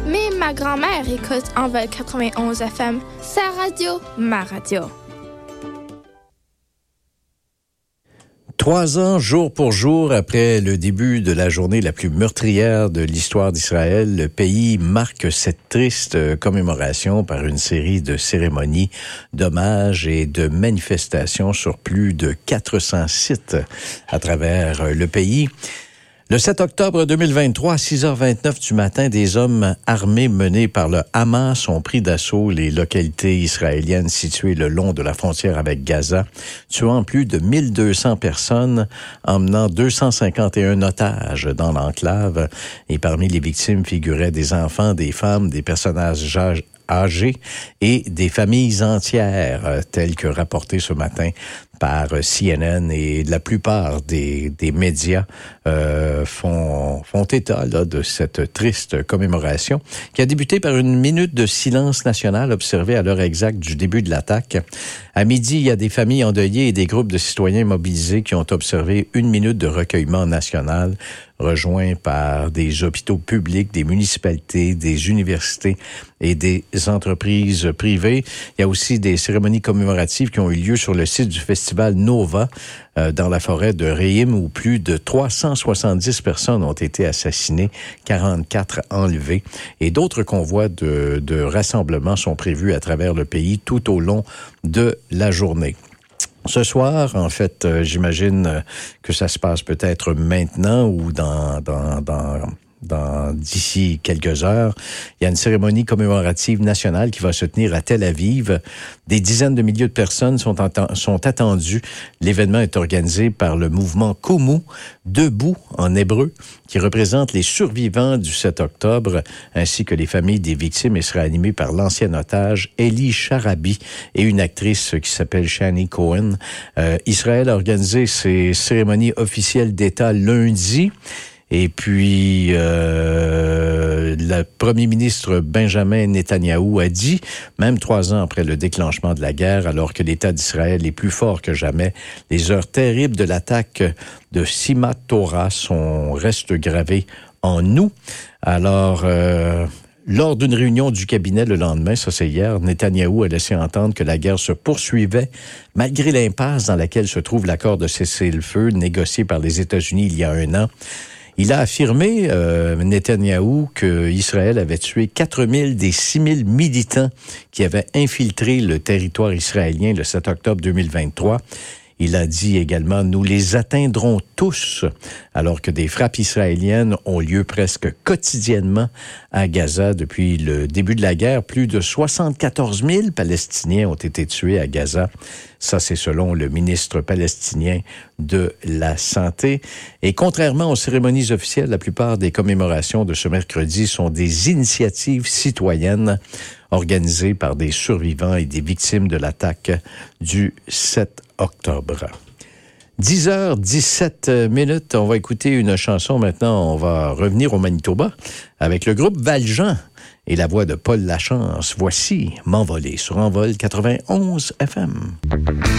Mais ma grand-mère écoute Envol 91 FM. Sa radio, ma radio. 3 ans, jour pour jour, après le début de la journée la plus meurtrière de l'histoire d'Israël, le pays marque cette triste commémoration par une série de cérémonies, d'hommages et de manifestations sur plus de 400 sites à travers le pays. Le 7 octobre 2023, à 6h29 du matin, des hommes armés menés par le Hamas ont pris d'assaut les localités israéliennes situées le long de la frontière avec Gaza, tuant plus de 1200 personnes, emmenant 251 otages dans l'enclave. Et parmi les victimes figuraient des enfants, des femmes, des personnages âgés et des familles entières, telles que rapportées ce matin par CNN, et la plupart des médias font état là, de cette triste commémoration qui a débuté par une minute de silence national observée à l'heure exacte du début de l'attaque. À midi, il y a des familles endeuillées et des groupes de citoyens mobilisés qui ont observé une minute de recueillement national, rejoints par des hôpitaux publics, des municipalités, des universités et des entreprises privées. Il y a aussi des cérémonies commémoratives qui ont eu lieu sur le site du festival Nova dans la forêt de Reim, où plus de 370 personnes ont été assassinées, 44 enlevées, et d'autres convois de rassemblements sont prévus à travers le pays tout au long de la journée. Ce soir, en fait, j'imagine que ça se passe peut-être maintenant ou d'ici quelques heures, il y a une cérémonie commémorative nationale qui va se tenir à Tel Aviv. Des dizaines de milliers de personnes sont attendues. L'événement est organisé par le mouvement Kumu, debout en hébreu, qui représente les survivants du 7 octobre, ainsi que les familles des victimes, et sera animé par l'ancien otage Eli Sharabi et une actrice qui s'appelle Shani Cohen. Israël a organisé ses cérémonies officielles d'État lundi. Et puis, le premier ministre Benjamin Netanyahou a dit, même 3 ans après le déclenchement de la guerre, alors que l'État d'Israël est plus fort que jamais, les heures terribles de l'attaque de Simchat Torah restent gravées en nous. Alors, lors d'une réunion du cabinet le lendemain, ça c'est hier, Netanyahou a laissé entendre que la guerre se poursuivait malgré l'impasse dans laquelle se trouve l'accord de cessez-le-feu négocié par les États-Unis il y a 1 an. Il a affirmé, Netanyahou, qu'Israël avait tué 4000 des 6000 militants qui avaient infiltré le territoire israélien le 7 octobre 2023. Il a dit également « Nous les atteindrons tous », alors que des frappes israéliennes ont lieu presque quotidiennement à Gaza depuis le début de la guerre. Plus de 74 000 Palestiniens ont été tués à Gaza. Ça, c'est selon le ministre palestinien de la Santé. Et contrairement aux cérémonies officielles, la plupart des commémorations de ce mercredi sont des initiatives citoyennes organisées par des survivants et des victimes de l'attaque du 7 octobre. 10h17, on va écouter une chanson maintenant. On va revenir au Manitoba avec le groupe Valjean et la voix de Paul Lachance. Voici M'envoler sur Envol 91 FM.